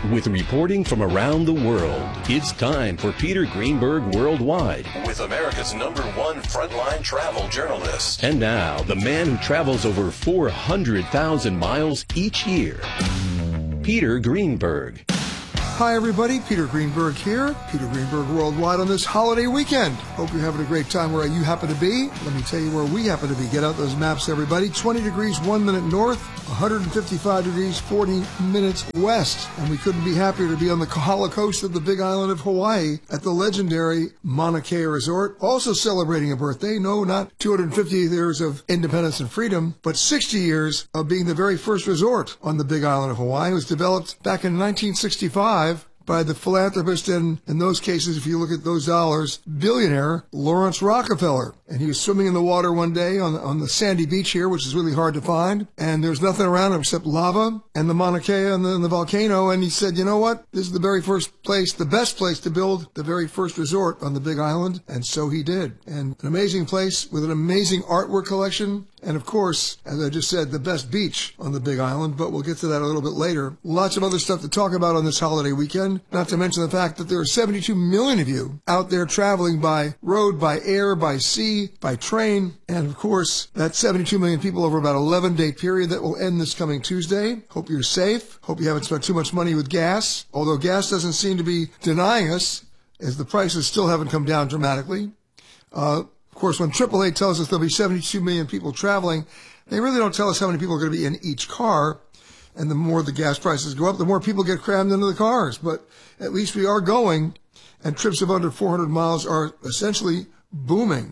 With reporting from around the world, it's time for Peter Greenberg Worldwide. With America's #1 frontline travel journalist. And now, the man who travels over 400,000 miles each year, Peter Greenberg. Hi everybody, Peter Greenberg here, Peter Greenberg Worldwide on this holiday weekend. Hope you're having a great time where you happen to be. Let me tell you where we happen to be. Get out those maps, everybody. 20 degrees, 1 minute north, 155 degrees, 40 minutes west. And we couldn't be happier to be on the Kahala coast of the Big Island of Hawaii at the legendary Mauna Kea Resort. Also celebrating a birthday. No, not 250 years of independence and freedom, but 60 years of being the very first resort on the Big Island of Hawaii. It was developed back in 1965 by the philanthropist and, in those cases, if you look at those dollars, billionaire Lawrence Rockefeller. And he was swimming in the water one day on the sandy beach here, which is really hard to find. And there's nothing around him except lava and the Mauna Kea and the volcano. And he said, you know what? This is the very first place, the best place to build the very first resort on the Big Island. And so he did. And an amazing place with an amazing artwork collection. And of course, as I just said, the best beach on the Big Island, but we'll get to that a little bit later. Lots of other stuff to talk about on this holiday weekend, not to mention the fact that there are 72 million of you out there traveling by road, by air, by sea, by train. And of course, that's 72 million people over about an 11-day period that will end this coming Tuesday. Hope you're safe. Hope you haven't spent too much money with gas, although gas doesn't seem to be denying us as the prices still haven't come down dramatically. Of course, when AAA tells us there'll be 72 million people traveling, they really don't tell us how many people are going to be in each car. And the more the gas prices go up, the more people get crammed into the cars. But at least we are going, and trips of under 400 miles are essentially booming.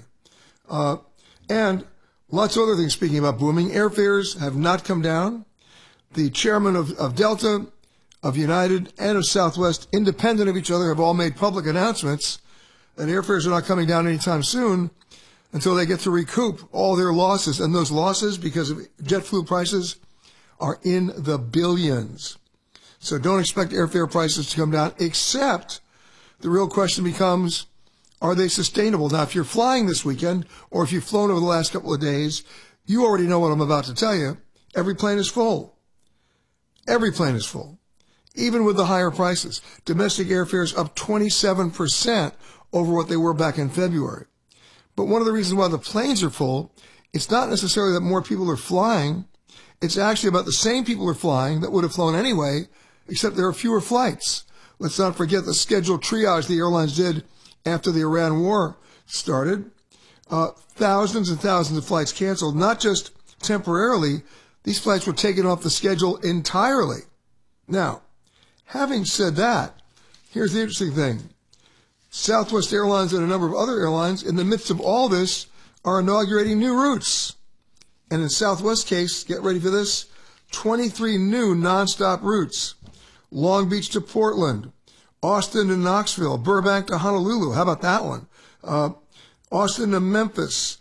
And lots of other things, speaking about booming. Airfares have not come down. The chairman of Delta, of United, and of Southwest, independent of each other, have all made public announcements that airfares are not coming down anytime soon until they get to recoup all their losses. And those losses, because of jet fuel prices, are in the billions. So don't expect airfare prices to come down, except the real question becomes, are they sustainable? Now, if you're flying this weekend, or if you've flown over the last couple of days, you already know what I'm about to tell you. Every plane is full. Every plane is full. Even with the higher prices. Domestic airfares up 27% over what they were back in February. But one of the reasons why the planes are full, it's not necessarily that more people are flying. It's actually about the same people are flying that would have flown anyway, except there are fewer flights. Let's not forget the scheduled triage the airlines did after the Iran war started. Thousands and thousands of flights canceled, not just temporarily. These flights were taken off the schedule entirely. Now, having said that, here's the interesting thing. Southwest Airlines and a number of other airlines, in the midst of all this, are inaugurating new routes. And in Southwest case, get ready for this, 23 new nonstop routes. Long Beach to Portland, Austin to Knoxville, Burbank to Honolulu. How about that one? Austin to Memphis,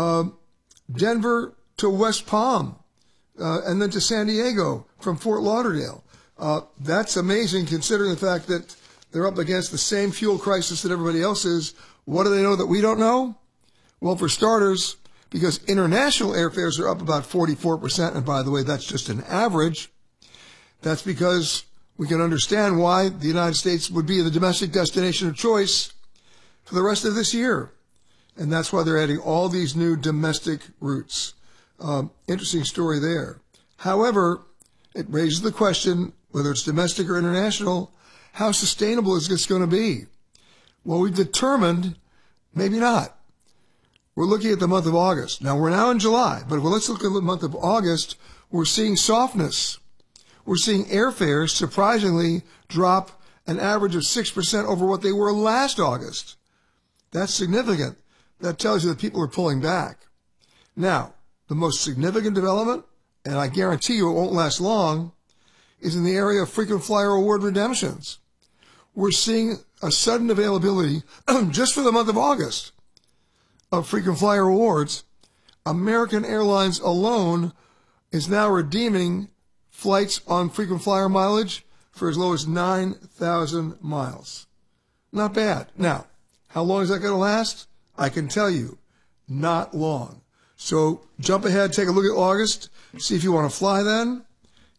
Denver to West Palm, and then to San Diego from Fort Lauderdale. That's amazing considering the fact that they're up against the same fuel crisis that everybody else is. What do they know that we don't know? Well, for starters, because international airfares are up about 44%, and by the way, that's just an average, that's because we can understand why the United States would be the domestic destination of choice for the rest of this year. And that's why they're adding all these new domestic routes. Interesting story there. However, it raises the question, whether it's domestic or international, how sustainable is this going to be? Well, we've determined maybe not. We're looking at the month of August. Now, we're now in July, but let's look at the month of August. We're seeing softness. We're seeing airfares surprisingly drop an average of 6% over what they were last August. That's significant. That tells you that people are pulling back. Now, the most significant development, and I guarantee you it won't last long, is in the area of frequent flyer award redemptions. We're seeing a sudden availability, just for the month of August, of frequent flyer awards. American Airlines alone is now redeeming flights on frequent flyer mileage for as low as 9,000 miles. Not bad. Now, how long is that going to last? I can tell you, not long. So jump ahead, take a look at August, see if you want to fly then.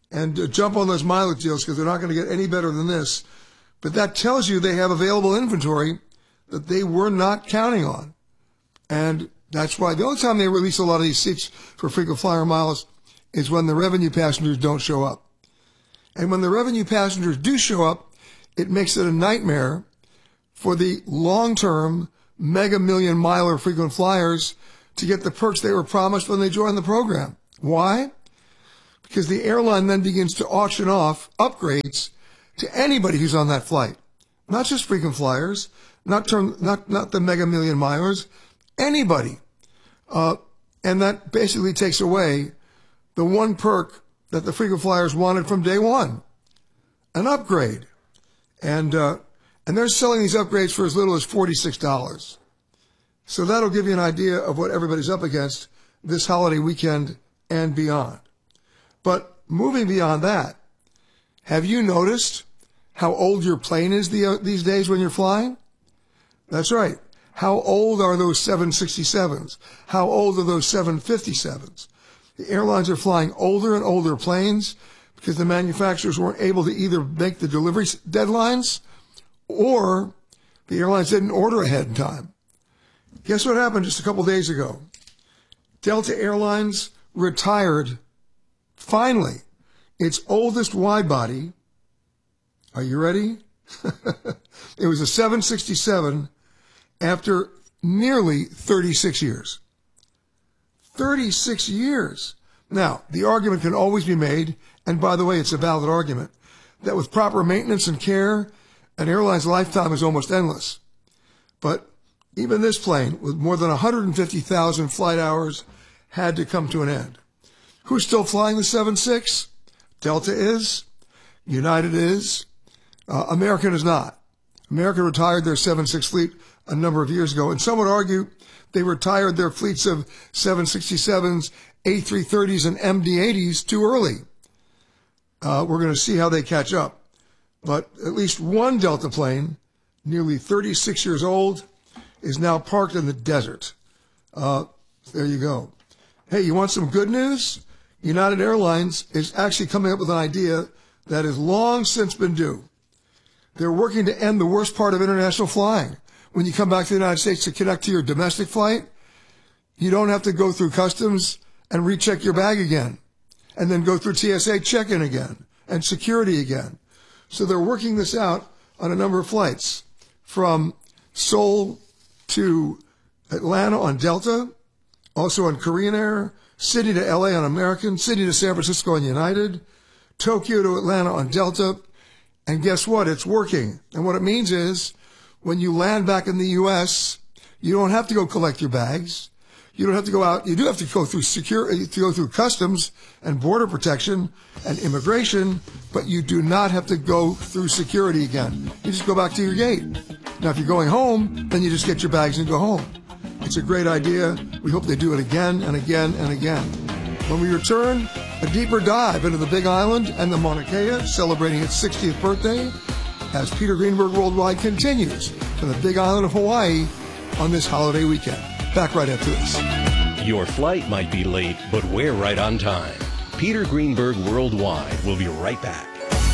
and jump on those mileage deals because they're not going to get any better than this. But that tells you they have available inventory that they were not counting on. And that's why the only time they release a lot of these seats for frequent flyer miles is when the revenue passengers don't show up. And when the revenue passengers do show up, it makes it a nightmare for the long-term mega million miler frequent flyers to get the perks they were promised when they joined the program. Why? Because the airline then begins to auction off upgrades to anybody who's on that flight. Not just frequent flyers, not the mega million milers, anybody. And that basically takes away the one perk that the frequent flyers wanted from day one, an upgrade. And they're selling these upgrades for as little as $46. So that'll give you an idea of what everybody's up against this holiday weekend and beyond. But moving beyond that, have you noticed how old your plane is these days when you're flying? That's right. How old are those 767s? How old are those 757s? The airlines are flying older and older planes because the manufacturers weren't able to either make the delivery deadlines or the airlines didn't order ahead in time. Guess what happened just a couple days ago? Delta Airlines retired, finally, its oldest wide-body. Are you ready? It was a 767 after nearly 36 years. 36 years. Now, the argument can always be made, and by the way, it's a valid argument, that with proper maintenance and care, an airline's lifetime is almost endless. But even this plane, with more than 150,000 flight hours, had to come to an end. Who's still flying the 76? Delta is. United is. American is not. American retired their 76 fleet a number of years ago, and some would argue they retired their fleets of 767s, A330s, and MD-80s too early. We're going to see how they catch up. But at least one Delta plane, nearly 36 years old, is now parked in the desert. There you go. Hey, you want some good news? United Airlines is actually coming up with an idea that has long since been due. They're working to end the worst part of international flying. When you come back to the United States to connect to your domestic flight, you don't have to go through customs and recheck your bag again, and then go through TSA check-in again, and security again. So they're working this out on a number of flights, from Seoul to Atlanta on Delta, also on Korean Air, Sydney to LA on American, Sydney to San Francisco on United, Tokyo to Atlanta on Delta. And guess what? It's working. And what it means is when you land back in the U.S., you don't have to go collect your bags. You don't have to go out. You do have to go through through customs and border protection and immigration, but you do not have to go through security again. You just go back to your gate. Now, if you're going home, then you just get your bags and go home. It's a great idea. We hope they do it again and again and again. When we return, a deeper dive into the Big Island and the Mauna Kea, celebrating its 60th birthday, as Peter Greenberg Worldwide continues from the Big Island of Hawaii on this holiday weekend. Back right after this. Your flight might be late, but we're right on time. Peter Greenberg Worldwide will be right back.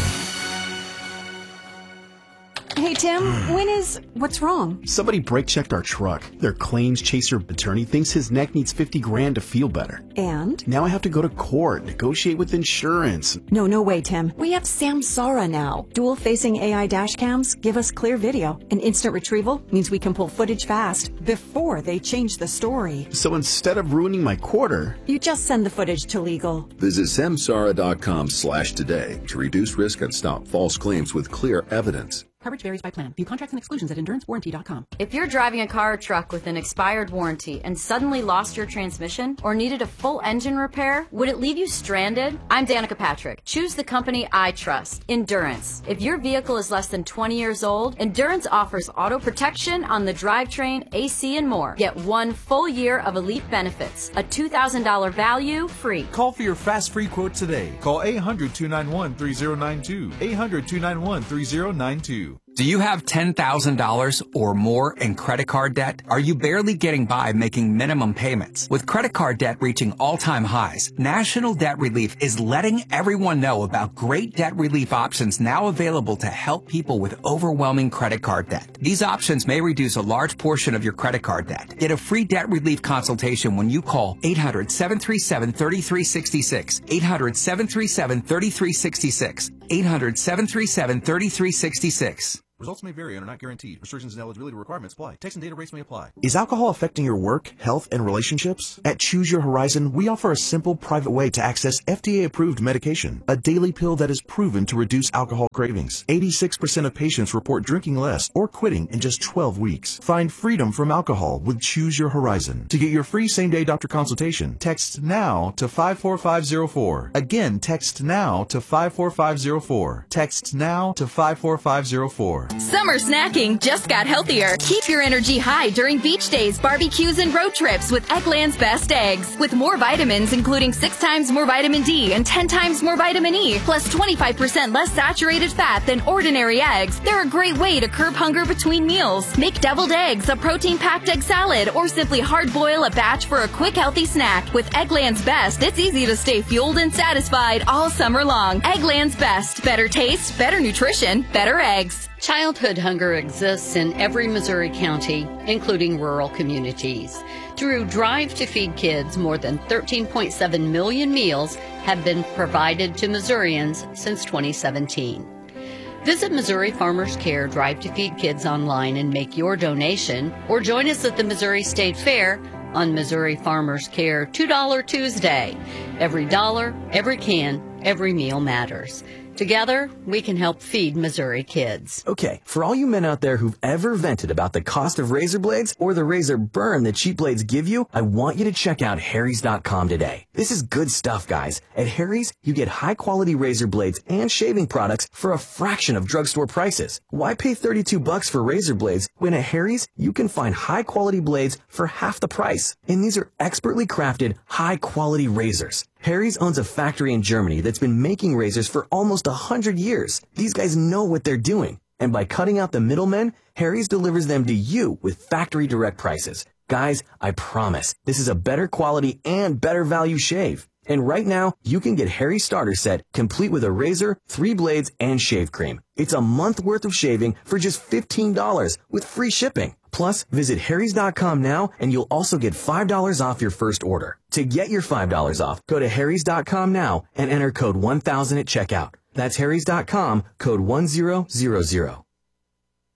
Hey, Tim, what's wrong? Somebody brake checked our truck. Their claims chaser attorney thinks his neck needs $50,000 to feel better. And? Now I have to go to court, negotiate with insurance. No way, Tim. We have Samsara now. Dual-facing AI dash cams give us clear video. And instant retrieval means we can pull footage fast before they change the story. So instead of ruining my quarter, you just send the footage to legal. Visit samsara.com/today to reduce risk and stop false claims with clear evidence. Coverage varies by plan. View contracts and exclusions at endurancewarranty.com. If you're driving a car or truck with an expired warranty and suddenly lost your transmission or needed a full engine repair, would it leave you stranded? I'm Danica Patrick. Choose the company I trust, Endurance. If your vehicle is less than 20 years old, Endurance offers auto protection on the drivetrain, AC, and more. Get 1 full year of elite benefits, a $2,000 value free. Call for your fast free quote today. Call 800-291-3092. 800-291-3092. Do you have $10,000 or more in credit card debt? Are you barely getting by making minimum payments? With credit card debt reaching all-time highs, National Debt Relief is letting everyone know about great debt relief options now available to help people with overwhelming credit card debt. These options may reduce a large portion of your credit card debt. Get a free debt relief consultation when you call 800-737-3366, 800-737-3366, 800-737-3366. Results may vary and are not guaranteed. Restrictions and eligibility requirements apply. Text and data rates may apply. Is alcohol affecting your work, health, and relationships? At Choose Your Horizon, we offer a simple, private way to access FDA-approved medication, a daily pill that is proven to reduce alcohol cravings. 86% of patients report drinking less or quitting in just 12 weeks. Find freedom from alcohol with Choose Your Horizon. To get your free same-day doctor consultation, text NOW to 54504. Again, text NOW to 54504. Text NOW to 54504. Summer snacking just got healthier. Keep your energy high during beach days, barbecues, and road trips with Eggland's Best Eggs. With more vitamins, including 6 times more vitamin D and 10 times more vitamin E, plus 25% less saturated fat than ordinary eggs, they're a great way to curb hunger between meals. Make deviled eggs, a protein-packed egg salad, or simply hard-boil a batch for a quick, healthy snack. With Eggland's Best, it's easy to stay fueled and satisfied all summer long. Eggland's Best. Better taste, better nutrition, better eggs. Childhood hunger exists in every Missouri county, including rural communities. Through Drive to Feed Kids, more than 13.7 million meals have been provided to Missourians since 2017. Visit Missouri Farmers Care Drive to Feed Kids online and make your donation, or join us at the Missouri State Fair on Missouri Farmers Care $2 Tuesday. Every dollar, every can, every meal matters. Together, we can help feed Missouri kids. Okay, for all you men out there who've ever vented about the cost of razor blades or the razor burn that cheap blades give you, I want you to check out Harry's.com today. This is good stuff, guys. At Harry's, you get high-quality razor blades and shaving products for a fraction of drugstore prices. Why pay $32 for razor blades when at Harry's, you can find high-quality blades for half the price? And these are expertly crafted, high-quality razors. Harry's owns a factory in Germany that's been making razors for almost 100 years. These guys know what they're doing. And by cutting out the middlemen, Harry's delivers them to you with factory direct prices. Guys, I promise, this is a better quality and better value shave. And right now, you can get Harry's starter set complete with a razor, 3 blades, and shave cream. It's a month worth of shaving for just $15 with free shipping. Plus, visit Harry's.com now and you'll also get $5 off your first order. To get your $5 off, go to Harry's.com now and enter code 1000 at checkout. That's Harry's.com, code 1000.